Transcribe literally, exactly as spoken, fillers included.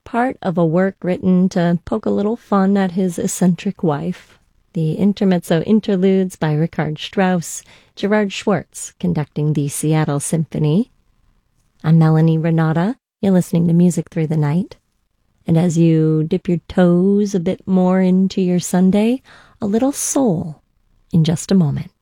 part of a work written to poke a little fun at his eccentric wife. The intermezzo interludes by Richard Strauss, Gerard Schwartz conducting the Seattle Symphony. I'm Melanie Renata. You're listening to Music Through the Night. And as you dip your toes a bit more into your Sunday, a little soul in just a moment.